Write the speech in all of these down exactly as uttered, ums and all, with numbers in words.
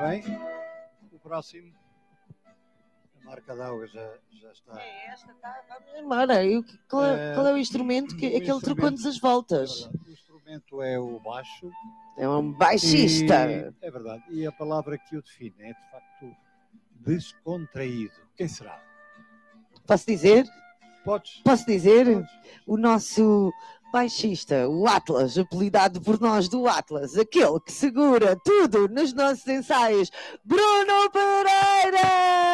bem. O próximo. A marca d'água já, já está. É esta, está, vamos embora. E o que- qual, é, qual é o instrumento? Que, o aquele instrumento- trocou-nos as voltas. É o instrumento é o baixo. É um baixista. E, é verdade. E a palavra que o define é, de facto, descontraído. Quem será? Posso dizer? Podes? Posso dizer? Podes. O nosso baixista, o Atlas, apelidado por nós do Atlas, aquele que segura tudo nos nossos ensaios, Bruno Pereira!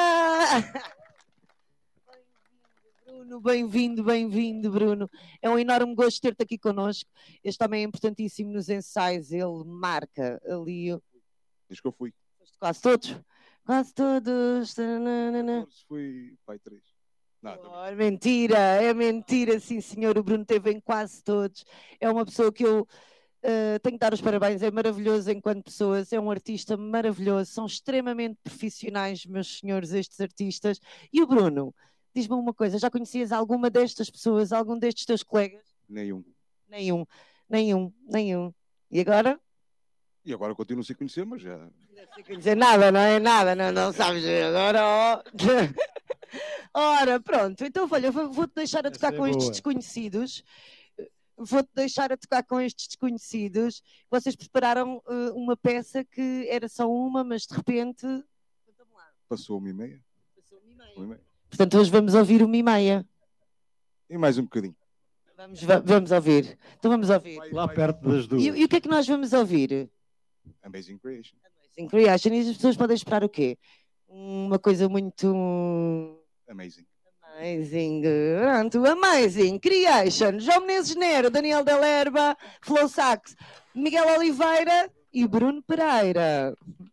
Bruno, bem-vindo, bem-vindo, Bruno. É um enorme gosto ter-te aqui connosco. Este também é importantíssimo nos ensaios, ele marca ali. Diz que eu fui. Quase todos? Quase todos. Tananana. Fui pai três. Nada. Oh, é mentira, é mentira, sim senhor, o Bruno teve em quase todos. É uma pessoa que eu uh, tenho que dar os parabéns, é maravilhoso enquanto pessoas, é um artista maravilhoso, são extremamente profissionais, meus senhores, estes artistas. E o Bruno, diz-me uma coisa, já conhecias alguma destas pessoas, algum destes teus colegas? Nenhum. Nenhum, nenhum, nenhum. E agora? E agora continuo sem conhecer, mas já. Não sei conhecer nada, não é nada, não, não sabes agora, ó. Ora, pronto, então olha, vou- vou-te deixar a tocar Essa é com estes boa. desconhecidos. Vou-te deixar a tocar com estes desconhecidos. Vocês prepararam eh, uma peça que era só uma, mas de repente. Conta-me lá. Passou uma e meia. Passou uma e Uma e meia. meia. Portanto, hoje vamos ouvir uma e meia. E mais um bocadinho. Vamos, va- vamos ouvir. Então vamos ouvir. Lá perto das duas. E, e o que é que nós vamos ouvir? Amazing Creation. Amazing Creation. E as pessoas podem esperar o quê? Uma coisa muito. Amazing. Amazing, pronto, Amazing Creation, João Menezes Nero, Daniel Del Herba, Flow Sax, Miguel Oliveira e Bruno Pereira.